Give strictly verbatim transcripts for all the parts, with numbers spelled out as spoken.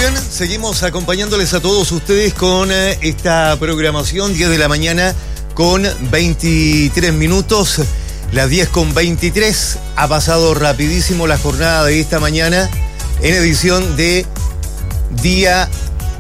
bien, seguimos acompañándoles a todos ustedes con eh, esta programación, diez de la mañana con veintitrés minutos, las diez con veintitrés, ha pasado rapidísimo la jornada de esta mañana en edición de día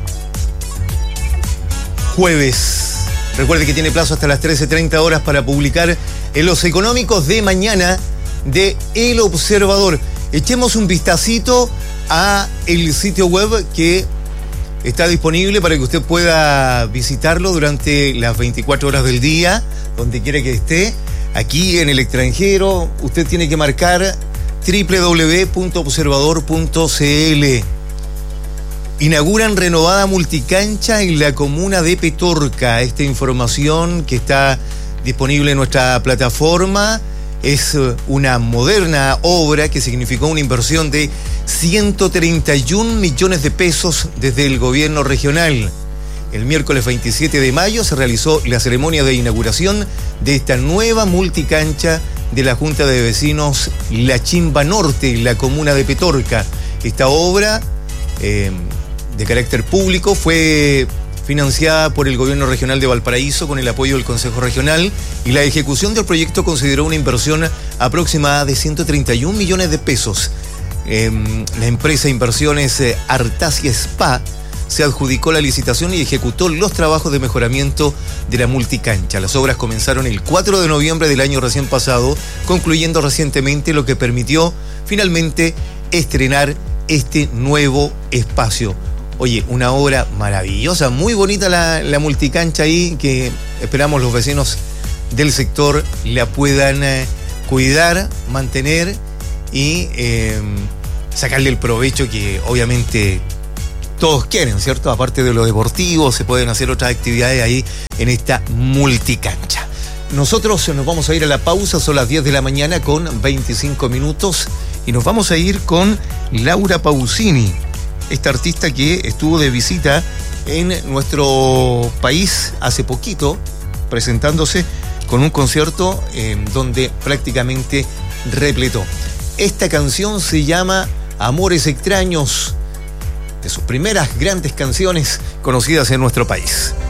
jueves. Recuerde que tiene plazo hasta las trece treinta horas para publicar en los económicos de mañana de El Observador. Echemos un vistacito a el sitio web que está disponible para que usted pueda visitarlo durante las veinticuatro horas del día, donde quiera que esté. Aquí en el extranjero, usted tiene que marcar doble u doble u doble u punto observador punto c l. Inauguran renovada multicancha en la comuna de Petorca. Esta información que está disponible en nuestra plataforma es una moderna obra que significó una inversión de ciento treinta y un millones de pesos desde el gobierno regional. El miércoles veintisiete de mayo se realizó la ceremonia de inauguración de esta nueva multicancha de la Junta de Vecinos La Chimba Norte, en la comuna de Petorca. Esta obra eh, de carácter público fue financiada por el gobierno regional de Valparaíso con el apoyo del Consejo Regional, y la ejecución del proyecto consideró una inversión aproximada de ciento treinta y un millones de pesos. Eh, la empresa Inversiones eh, Artasia Spa se adjudicó la licitación y ejecutó los trabajos de mejoramiento de la multicancha. Las obras comenzaron el cuatro de noviembre del año recién pasado, concluyendo recientemente, lo que permitió finalmente estrenar este nuevo espacio. Oye, una obra maravillosa, muy bonita la, la multicancha ahí, que esperamos los vecinos del sector la puedan eh, cuidar, mantener y eh, sacarle el provecho que obviamente todos quieren, ¿cierto? Aparte de lo deportivo, se pueden hacer otras actividades ahí en esta multicancha. Nosotros nos vamos a ir a la pausa, son las diez de la mañana con veinticinco minutos, y nos vamos a ir con Laura Pausini, esta artista que estuvo de visita en nuestro país hace poquito, presentándose con un concierto eh, donde prácticamente repletó. Esta canción se llama Amores Extraños, de sus primeras grandes canciones conocidas en nuestro país.